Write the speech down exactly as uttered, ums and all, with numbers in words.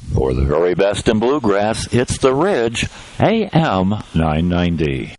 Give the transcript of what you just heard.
For the very best in bluegrass, it's The Ridge, A M nine ninety.